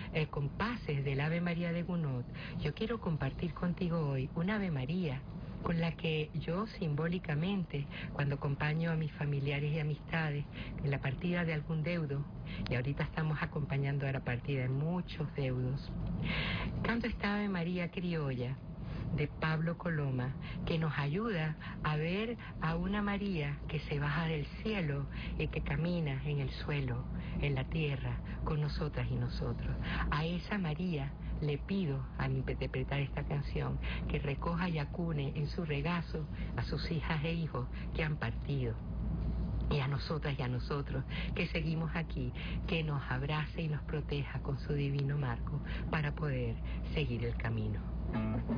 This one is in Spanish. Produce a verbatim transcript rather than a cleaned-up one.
eh, compases del Ave María de Gounod, yo quiero compartir contigo hoy un Ave María con la que yo simbólicamente, cuando acompaño a mis familiares y amistades en la partida de algún deudo, y ahorita estamos acompañando a la partida de muchos deudos, canto esta Ave María criolla de Pablo Coloma, que nos ayuda a ver a una María que se baja del cielo y que camina en el suelo, en la tierra, con nosotras y nosotros. A esa María le pido, al interpretar esta canción, que recoja y acune en su regazo a sus hijas e hijos que han partido. Y a nosotras y a nosotros que seguimos aquí, que nos abrace y nos proteja con su divino marco para poder seguir el camino.